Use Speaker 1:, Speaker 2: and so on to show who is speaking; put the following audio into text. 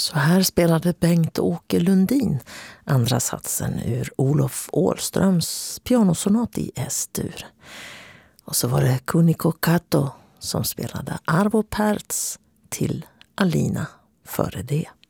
Speaker 1: Så här spelade Bengt-Åke Lundin andra satsen ur Olof Åhlströms pianosonat i S-dur. Och så var det Kuniko Kato som spelade Arvo Pärts till Alina före det.